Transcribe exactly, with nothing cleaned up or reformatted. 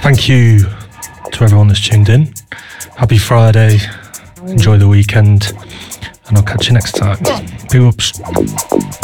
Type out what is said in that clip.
Thank you to everyone that's tuned in. Happy Friday. Enjoy the weekend. And I'll catch you next time. Big ups.